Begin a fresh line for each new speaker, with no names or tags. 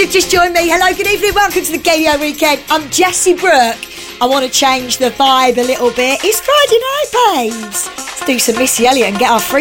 you've just joined me, hello, good evening, welcome to the Gadio Weekend. I'm Jessie Brooke. I want to change the vibe a little bit. It's Friday night, babes. Let's do some Missy Elliott and get our free